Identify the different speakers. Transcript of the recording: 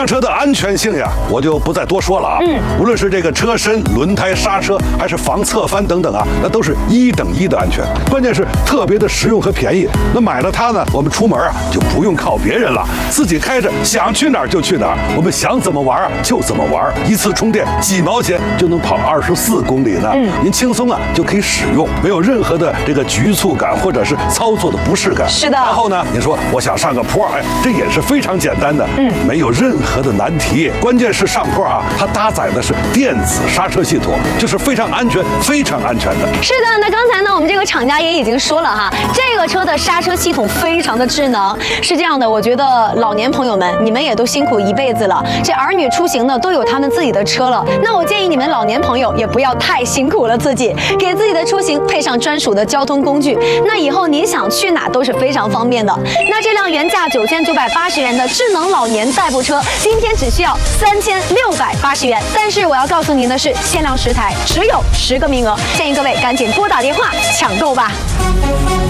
Speaker 1: 辆车的安全性呀，我就不再多说了啊。无论是这个车身、轮胎、刹车，还是防侧翻等等啊，那都是1等1的安全。关键是特别的实用和便宜。那买了它呢，我们出门啊就不用靠别人了，自己开着想去哪儿就去哪儿，我们想怎么玩啊就怎么玩，一次充电几毛钱就能跑24公里呢。您轻松啊就可以使用，没有任何的这个局促感或者是操作的不适感。
Speaker 2: 是的。
Speaker 1: 然后呢，你说我想上个坡，哎，这也是非常简单的，没有任何的难题。关键是上坡啊，它搭载的是电子刹车系统，就是非常安全、非常安全的。
Speaker 2: 是的，那刚才呢，我们这个厂家也已经说了哈，这个车的刹车系统非常的智能。是这样的，我觉得老年朋友们，你们也都辛苦一辈子了，这儿女出行呢都有他们自己的车了。那我建议你们老年朋友也不要太辛苦了自己，给自己的出行配上专属的交通工具，那以后您想去哪都是非常方便的。那这辆原价9980元的智能老年代步车，今天只需要3680元。但是我要告诉您的是，限量10台，只有10个名额，建议各位赶紧拨打电话抢购吧。